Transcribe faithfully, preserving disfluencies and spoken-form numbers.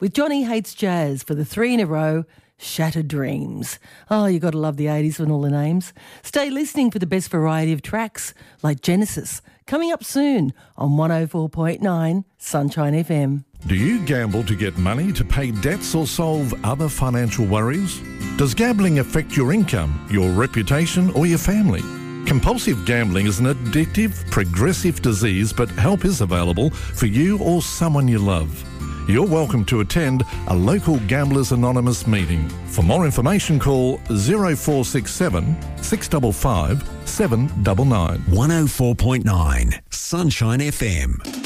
with Johnny Hates Jazz for the three in a row, Shattered Dreams. Oh, you got to love the eighties and all the names. Stay listening for the best variety of tracks like Genesis, coming up soon on one oh four point nine Sunshine F M. Do you gamble to get money to pay debts or solve other financial worries? Does gambling affect your income, your reputation or your family? Compulsive gambling is an addictive, progressive disease, but help is available for you or someone you love. You're welcome to attend a local Gamblers Anonymous meeting. For more information, call oh four six seven, six five five, seven nine nine. one oh four point nine Sunshine F M.